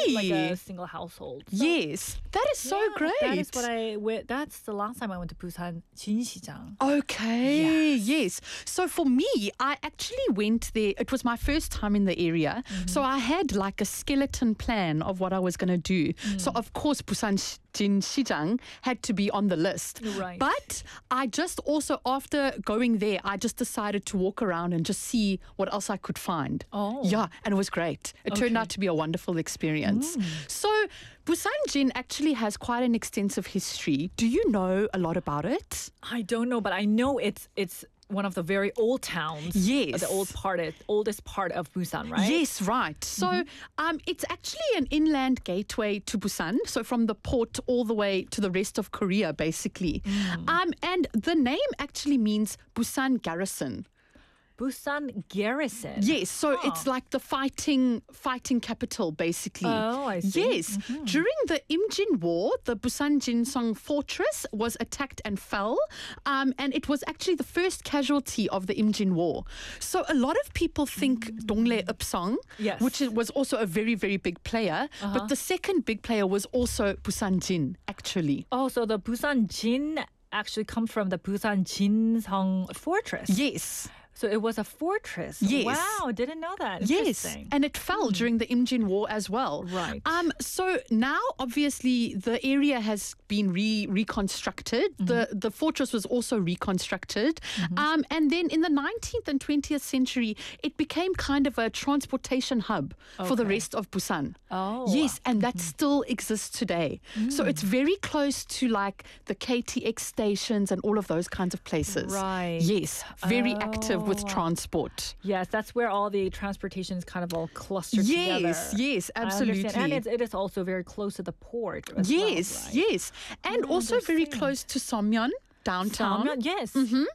like a single household. So, Yes, that is so great. That is what that's the last time I went to Busan Jinsi장. Okay, yes. So for me, I actually went there. It was my first time in the area. So I had like a skeleton plan of what I was going to do. So of course, Busan Jinsi장 had to be on the list. Right. But I just also, after going there, I just decided to walk around and just see what else I could find. Oh. Yeah, and it was great. It turned out to be a wonderful experience. So Busan Jin actually has quite an extensive history. Do you know a lot about it? I don't know, but I know it's one of the very old towns. Yes. The oldest part of Busan, right? Yes, right. So it's actually an inland gateway to Busan. So from the port all the way to the rest of Korea, basically. And the name actually means Busan Garrison. Busan Garrison. Yes, so it's like the fighting capital, basically. Oh, I see. Yes. During the Imjin War, the Busan Jinsong fortress was attacked and fell. And it was actually the first casualty of the Imjin War. So a lot of people think Dongle Upsong, Yes. which was also a very, very big player. But the second big player was also Busan Jin, actually. Oh, so the Busan Jin actually comes from the Busan Jinsong fortress. Yes. So it was a fortress. Yes. Wow, didn't know that. Yes, Interesting. and it fell during the Imjin War as well. Right. So now, obviously, the area has been reconstructed. The fortress was also reconstructed. And then in the 19th and 20th century, it became kind of a transportation hub for the rest of Busan. Oh. Yes, and that still exists today. So it's very close to like the KTX stations and all of those kinds of places. Right. Yes, very active with transport. Yes, that's where all the transportation is kind of all clustered together. Yes, I absolutely. understand. And it is also very close to the port as Yes, well, right? yes. And also very understand. close to Seomyeon, downtown. Samyeon, yes.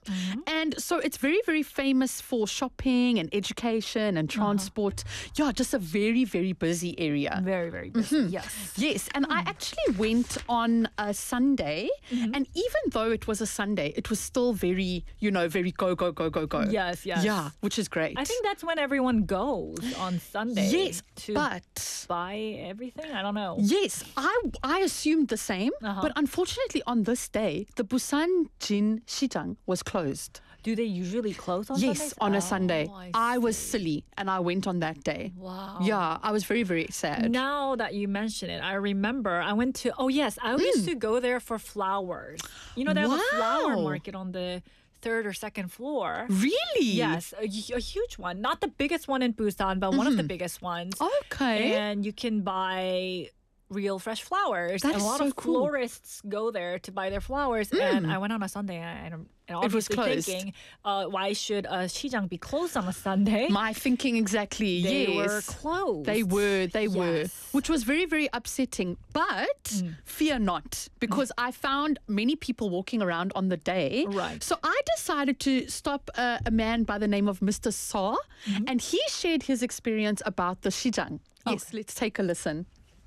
And so it's very, very famous for shopping and education and transport. Yeah, just a very, very busy area. Very, very busy. Yes. Yes, and I actually went on a Sunday, and even though it was a Sunday, it was still very, very go, go, go, go, go. Yes, yes. Yeah, which is great. I think that's when everyone goes on Sunday. Yes, to but buy everything. I don't know. yes, I assumed the same, but unfortunately on this day, the Busan Jin Shijang was closed. Do they usually close on Yes, Sundays? on a Sunday. I was see. silly and I went on that day. Wow. Yeah, I was very, very sad. Now that you mention it, I remember I went to, I used to go there for flowers. You know, they have a flower Wow. market on the third or second floor. Really? Yes, a huge one. Not the biggest one in Busan, but one of the biggest ones. Okay. And you can buy real fresh flowers. That And is a lot so of cool. florists go there to buy their flowers. And I went on a Sunday and obviously closed. thinking, why should a Shijang be closed on a Sunday? My thinking exactly. They yes. were closed. They were, Yes. which was very, very upsetting. But fear not, because I found many people walking around on the day. Right. So I decided to stop a man by the name of Mr. Saw, and he shared his experience about the Shijang. Yes, let's take a listen.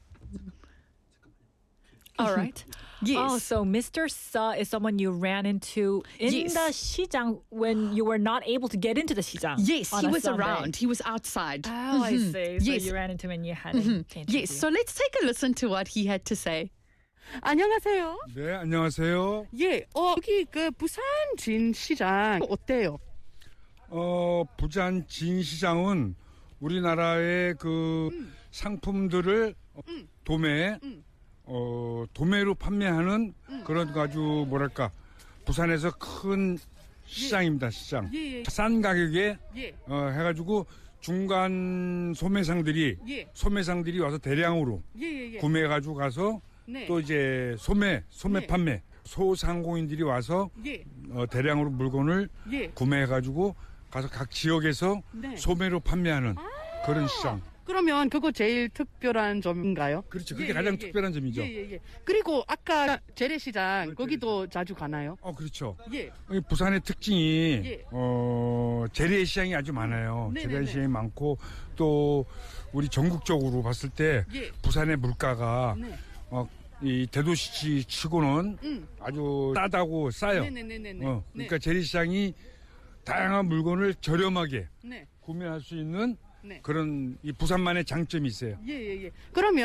All right. Yes. Oh, so Mr. Suh is someone you ran into in Yes. the Shijang when you were not able to get into the Shijang. Yes, on he a was Sunday. around. He was outside. Oh, I see. So Yes. you ran into him and you had an interview. Yes, so let's take a listen to what he had to say. 안녕하세요. 네, 안녕하세요. 예, 여기 그 부산 진시장 어때요? 부산 진시장은 우리나라의 그 상품들을 도매로 판매하는 그런 아주 뭐랄까 부산에서 큰 시장입니다. 시장. 싼 가격에 해가지고 중간 소매상들이 와서 대량으로 구매해가지고 가서 또 이제 소매 판매 소상공인들이 와서 대량으로 물건을 구매해가지고 가서 각 지역에서 소매로 판매하는 그런 시장. 그러면 그거 제일 특별한 점인가요? 그렇죠. 그게 가장 특별한 점이죠. 그리고 아까 재래시장 거기도 자주 가나요? 그렇죠. 예. 부산의 특징이 재래시장이 아주 많아요. 재래시장이 많고 또 우리 전국적으로 봤을 때 부산의 물가가 이 대도시 치고는 아주 싸요. 그러니까 재래시장이 다양한 물건을 저렴하게 구매할 수 있는 그런 이 부산만의 장점이 있어요. 그러면